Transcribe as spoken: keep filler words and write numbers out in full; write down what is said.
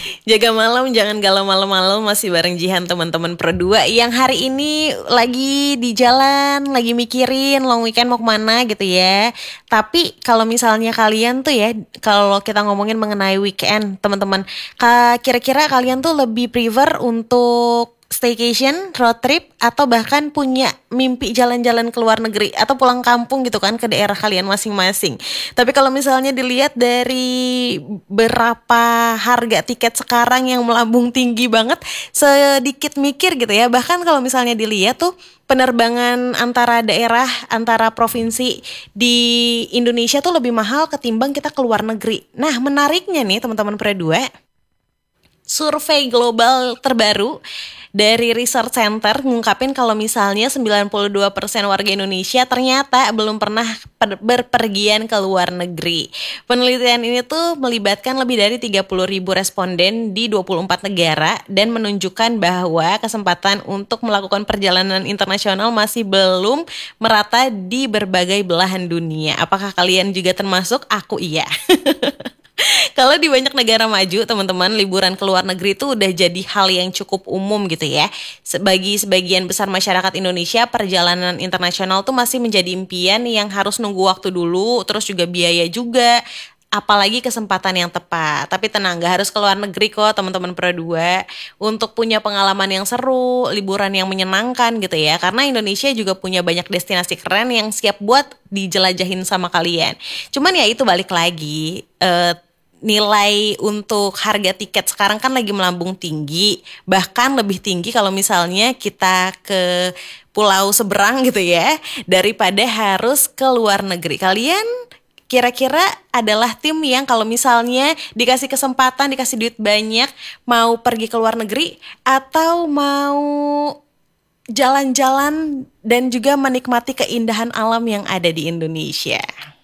Jaga malam, jangan galau malam-malam. Masih bareng Jihan teman-teman Pro dua yang hari ini lagi di jalan, lagi mikirin long weekend mau kemana gitu ya. Tapi kalau misalnya kalian tuh ya, kalau kita ngomongin mengenai weekend, teman-teman, ka- kira-kira kalian tuh lebih prefer untuk staycation, road trip, atau bahkan punya mimpi jalan-jalan ke luar negeri atau pulang kampung gitu kan ke daerah kalian masing-masing. Tapi kalau misalnya dilihat dari berapa harga tiket sekarang yang melambung tinggi banget, sedikit mikir gitu ya. Bahkan kalau misalnya dilihat tuh penerbangan antara daerah, antara provinsi di Indonesia tuh lebih mahal ketimbang kita ke luar negeri. Nah, menariknya nih teman-teman Pre dua, survei global terbaru dari Research Center ngungkapin kalau misalnya sembilan puluh dua persen warga Indonesia ternyata belum pernah per- berpergian ke luar negeri. Penelitian ini tuh melibatkan lebih dari tiga puluh ribu responden di dua puluh empat negara dan menunjukkan bahwa kesempatan untuk melakukan perjalanan internasional masih belum merata di berbagai belahan dunia. Apakah kalian juga termasuk? Aku iya. Kalau di banyak negara maju, teman-teman, liburan ke luar negeri itu udah jadi hal yang cukup umum gitu ya. Bagi sebagian besar masyarakat Indonesia, perjalanan internasional tuh masih menjadi impian yang harus nunggu waktu dulu, terus juga biaya juga, apalagi kesempatan yang tepat. Tapi tenang, gak harus ke luar negeri kok teman-teman Pro dua. Untuk punya pengalaman yang seru, liburan yang menyenangkan gitu ya. Karena Indonesia juga punya banyak destinasi keren yang siap buat dijelajahin sama kalian. Cuman ya itu balik lagi, eh, nilai untuk harga tiket sekarang kan lagi melambung tinggi, bahkan lebih tinggi kalau misalnya kita ke pulau seberang gitu ya, daripada harus ke luar negeri. Kalian kira-kira adalah tim yang kalau misalnya dikasih kesempatan, dikasih duit banyak, mau pergi ke luar negeri atau mau jalan-jalan dan juga menikmati keindahan alam yang ada di Indonesia?